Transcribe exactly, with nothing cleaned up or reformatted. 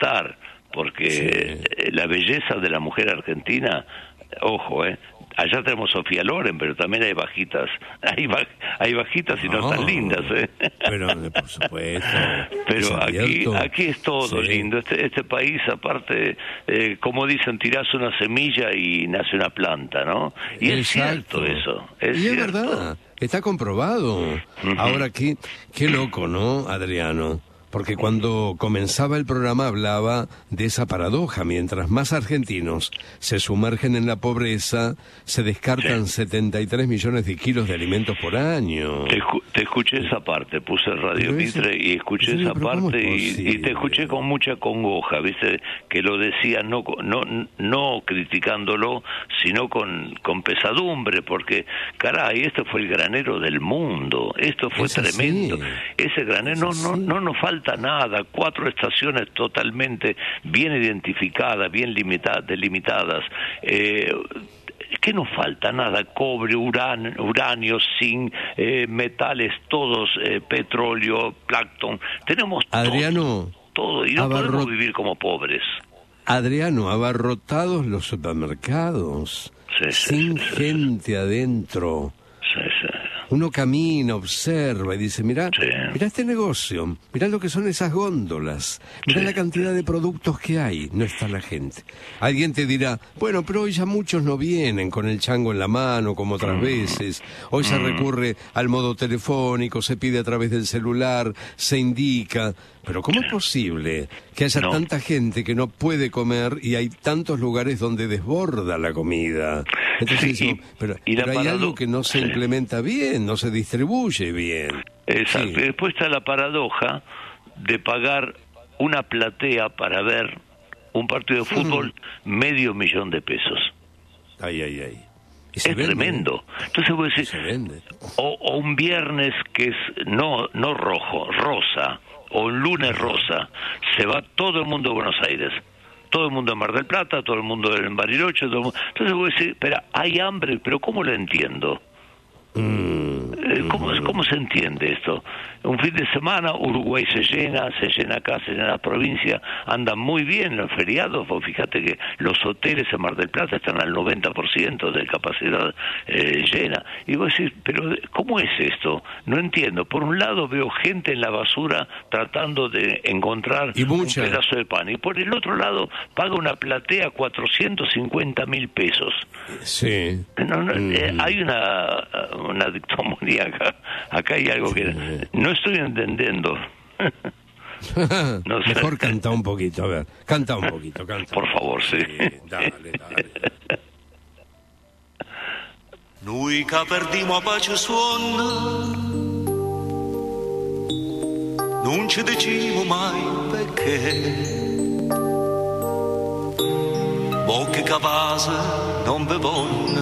aceptar, porque Sí. la belleza de la mujer argentina, ojo, eh, allá tenemos Sofía Loren, pero también hay bajitas, hay, baj, hay bajitas y no, no tan lindas, ¿eh? Pero, por supuesto. Pero aquí, aquí es todo sí. lindo. Este, este país, aparte, eh, como dicen, tirás una semilla y nace una planta, ¿no? Y Exacto. es cierto eso. Es y cierto. es verdad, está comprobado. Uh-huh. Ahora, qué, qué loco, ¿no, Adriano? Porque cuando comenzaba el programa hablaba de esa paradoja. Mientras más argentinos se sumergen en la pobreza, se descartan sí. setenta y tres millones de kilos de alimentos por año. Te, te escuché esa parte, puse Radio Mitre y escuché esa parte y, y te escuché con mucha congoja, ¿viste? Que lo decía no no no criticándolo, sino con, con pesadumbre, porque, caray, esto fue el granero del mundo, esto fue es tremendo. Así. Ese granero no, no, no nos falta nada, cuatro estaciones totalmente bien identificadas, bien limitadas, delimitadas. Eh, ¿Qué nos falta? Nada, cobre, uran, uranio, zinc, eh, metales, todos, eh, petróleo, plancton. Tenemos Adriano, todo, todo y no abarro... podemos vivir como pobres. Adriano, abarrotados los supermercados, sí, sí, sin sí, gente sí. adentro. Sí, sí. Uno camina, observa y dice, mirá, sí. mirá este negocio, mirá lo que son esas góndolas, mirá sí. la cantidad de productos que hay, no está la gente. Alguien te dirá, bueno, pero hoy ya muchos no vienen con el chango en la mano como otras mm. veces, hoy mm. se recurre al modo telefónico, se pide a través del celular, se indica, pero ¿cómo es posible que haya no. tanta gente que no puede comer y hay tantos lugares donde desborda la comida? Entonces, sí, no, pero, y pero hay parado... algo que no se sí. implementa bien, no se distribuye bien. Exacto. Sí. Después está la paradoja de pagar una platea para ver un partido de fútbol mm. medio millón de pesos. Ay, ay, ay. Es vende? Tremendo. Entonces voy a decir, se vende. O, o un viernes que es no no rojo, rosa, o un lunes rosa, se va todo el mundo a Buenos Aires. Todo el mundo en Mar del Plata, todo el mundo en Bariloche, todo el mundo... Entonces voy a decir, espera, hay hambre, pero ¿cómo lo entiendo? Mm, ¿Cómo, mm. ¿Cómo se entiende esto? Un fin de semana Uruguay se llena, se llena acá, se llena la provincia, andan muy bien los feriados, pues fíjate que los hoteles en Mar del Plata están al noventa por ciento de capacidad eh, llena. Y vos decís, pero ¿cómo es esto? No entiendo. Por un lado veo gente en la basura tratando de encontrar y un pedazo de pan, y por el otro lado paga una platea cuatrocientos cincuenta mil pesos. Sí. No, no, mm. eh, hay una... una dictomonía acá. Acá hay algo que no estoy entendiendo. No sé. Mejor canta un poquito, a ver. Canta un poquito, canta. Por favor, sí. sí dale, dale. Noi che perdimo a pace suona, non ci diciamo mai perché. Bocche che passa non bevono,